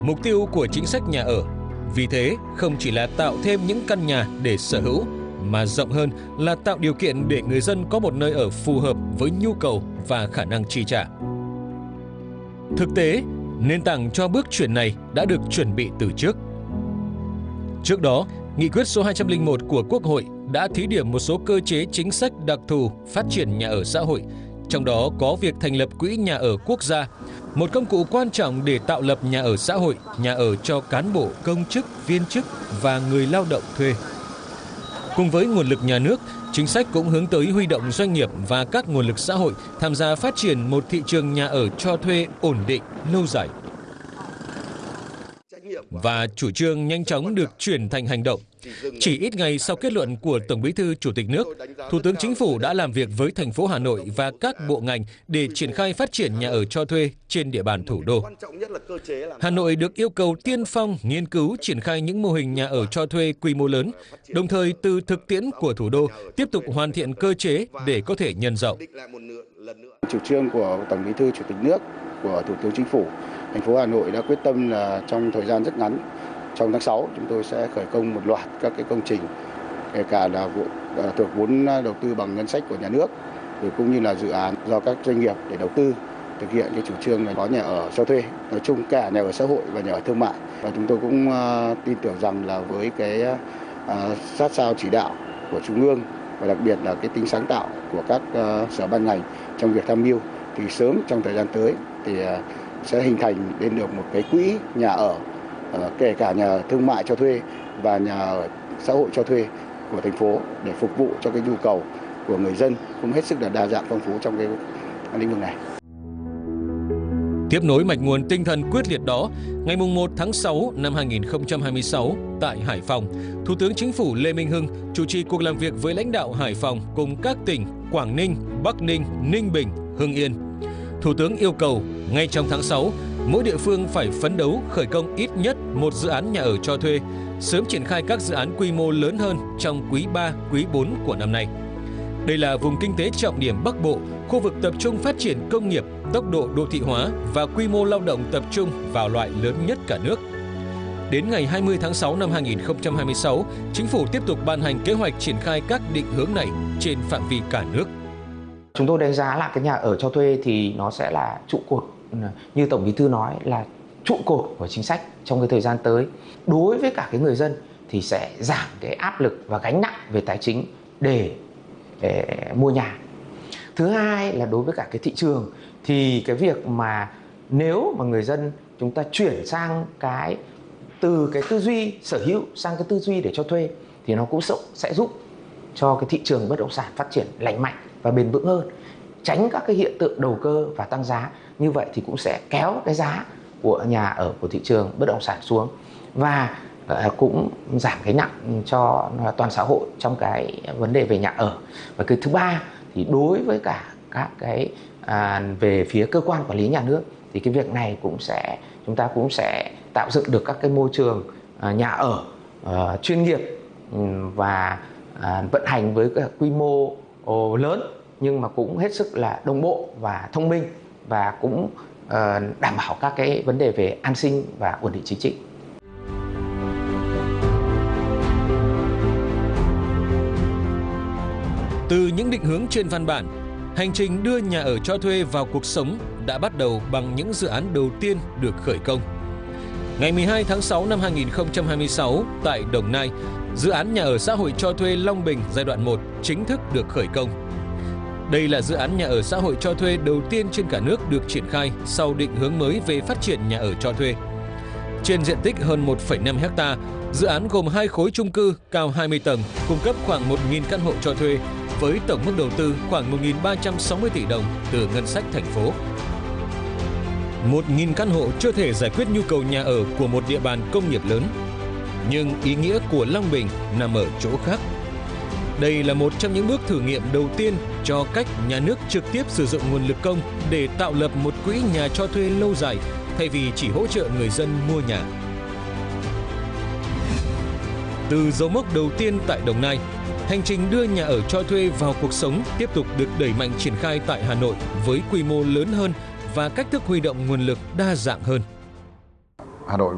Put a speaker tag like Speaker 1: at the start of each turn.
Speaker 1: Mục tiêu của chính sách nhà ở, vì thế, không chỉ là tạo thêm những căn nhà để sở hữu, mà rộng hơn là tạo điều kiện để người dân có một nơi ở phù hợp với nhu cầu và khả năng chi trả. Thực tế, nền tảng cho bước chuyển này đã được chuẩn bị từ trước. Trước đó, Nghị quyết số 201 của Quốc hội đã thí điểm một số cơ chế chính sách đặc thù phát triển nhà ở xã hội, trong đó có việc thành lập Quỹ Nhà ở Quốc gia, một công cụ quan trọng để tạo lập nhà ở xã hội, nhà ở cho cán bộ, công chức, viên chức và người lao động thuê. Cùng với nguồn lực nhà nước, chính sách cũng hướng tới huy động doanh nghiệp và các nguồn lực xã hội tham gia phát triển một thị trường nhà ở cho thuê ổn định, lâu dài. Và chủ trương nhanh chóng được chuyển thành hành động. Chỉ ít ngày sau kết luận của Tổng Bí thư Chủ tịch nước, Thủ tướng Chính phủ đã làm việc với thành phố Hà Nội và các bộ ngành để triển khai phát triển nhà ở cho thuê trên địa bàn thủ đô. Hà Nội được yêu cầu tiên phong nghiên cứu triển khai những mô hình nhà ở cho thuê quy mô lớn, đồng thời từ thực tiễn của thủ đô tiếp tục hoàn thiện cơ chế để có thể nhân rộng.
Speaker 2: Chủ trương của Tổng Bí thư Chủ tịch nước, của Thủ tướng Chính phủ, thành phố Hà Nội đã quyết tâm là trong thời gian rất ngắn, trong tháng 6 chúng tôi sẽ khởi công một loạt các cái công trình, kể cả là thuộc vốn đầu tư bằng ngân sách của nhà nước, rồi cũng như là dự án do các doanh nghiệp để đầu tư thực hiện cái chủ trương là có nhà ở cho thuê, nói chung cả nhà ở xã hội và nhà ở thương mại. Và chúng tôi cũng tin tưởng rằng là với cái sát sao chỉ đạo của Trung ương và đặc biệt là cái tính sáng tạo của các sở ban ngành trong việc tham mưu, thì sớm trong thời gian tới thì sẽ hình thành lên được một cái quỹ nhà ở, kể cả nhà ở thương mại cho thuê và nhà ở xã hội cho thuê của thành phố để phục vụ cho cái nhu cầu của người dân cũng hết sức là đa dạng phong phú trong cái lĩnh vực này.
Speaker 1: Tiếp nối mạch nguồn tinh thần quyết liệt đó, ngày 1 tháng 6 năm 2026 tại Hải Phòng, Thủ tướng Chính phủ Lê Minh Hưng chủ trì cuộc làm việc với lãnh đạo Hải Phòng cùng các tỉnh Quảng Ninh, Bắc Ninh, Ninh Bình, Hưng Yên. Thủ tướng yêu cầu ngay trong tháng 6, mỗi địa phương phải phấn đấu khởi công ít nhất một dự án nhà ở cho thuê, sớm triển khai các dự án quy mô lớn hơn trong quý 3, quý 4 của năm nay. Đây là vùng kinh tế trọng điểm Bắc Bộ, khu vực tập trung phát triển công nghiệp, tốc độ đô thị hóa và quy mô lao động tập trung vào loại lớn nhất cả nước. Đến ngày 20 tháng 6 năm 2026, Chính phủ tiếp tục ban hành kế hoạch triển khai các định hướng này trên phạm vi cả nước.
Speaker 3: Chúng tôi đánh giá là cái nhà ở cho thuê thì nó sẽ là trụ cột, như Tổng Bí thư nói là trụ cột của chính sách trong cái thời gian tới. Đối với cả cái người dân thì sẽ giảm cái áp lực và gánh nặng về tài chính để mua nhà. Thứ hai là đối với cả cái thị trường thì cái việc mà nếu mà người dân chúng ta chuyển sang từ cái tư duy sở hữu sang cái tư duy để cho thuê thì nó cũng sẽ giúp cho cái thị trường bất động sản phát triển lành mạnh và bền vững hơn, tránh các cái hiện tượng đầu cơ và tăng giá. Như vậy thì cũng sẽ kéo cái giá của nhà ở của thị trường bất động sản xuống và cũng giảm cái nặng cho toàn xã hội trong cái vấn đề về nhà ở. Và cái thứ ba thì đối với cả các cái về phía cơ quan quản lý nhà nước thì cái việc này chúng ta cũng sẽ tạo dựng được các cái môi trường nhà ở chuyên nghiệp và vận hành với cái quy mô lớn, nhưng mà cũng hết sức là đồng bộ và thông minh và cũng đảm bảo các cái vấn đề về an sinh và ổn định chính trị.
Speaker 1: Từ những định hướng trên văn bản, hành trình đưa nhà ở cho thuê vào cuộc sống đã bắt đầu bằng những dự án đầu tiên được khởi công. Ngày 12 tháng 6 năm 2026 tại Đồng Nai, dự án nhà ở xã hội cho thuê Long Bình giai đoạn 1 chính thức được khởi công. Đây là dự án nhà ở xã hội cho thuê đầu tiên trên cả nước được triển khai sau định hướng mới về phát triển nhà ở cho thuê. Trên diện tích hơn 1,5 ha, dự án gồm 2 khối chung cư cao 20 tầng, cung cấp khoảng 1.000 căn hộ cho thuê với tổng mức đầu tư khoảng 1.360 tỷ đồng từ ngân sách thành phố. 1.000 căn hộ chưa thể giải quyết nhu cầu nhà ở của một địa bàn công nghiệp lớn. Nhưng ý nghĩa của Long Bình nằm ở chỗ khác. Đây là một trong những bước thử nghiệm đầu tiên cho cách nhà nước trực tiếp sử dụng nguồn lực công để tạo lập một quỹ nhà cho thuê lâu dài thay vì chỉ hỗ trợ người dân mua nhà. Từ dấu mốc đầu tiên tại Đồng Nai, hành trình đưa nhà ở cho thuê vào cuộc sống tiếp tục được đẩy mạnh triển khai tại Hà Nội với quy mô lớn hơn và cách thức huy động nguồn lực đa dạng hơn.
Speaker 4: Hà Nội